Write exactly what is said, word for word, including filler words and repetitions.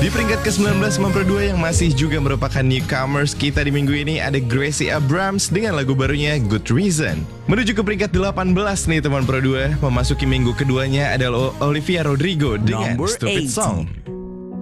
Di peringkat ke sembilan belas Sembilan Pro dua yang masih juga merupakan newcomers kita di minggu ini ada Gracie Abrams dengan lagu barunya Good Reason. Menuju ke peringkat delapan belas nih teman Pro dua, memasuki minggu keduanya adalah Olivia Rodrigo dengan Number Stupid eighteen. Song.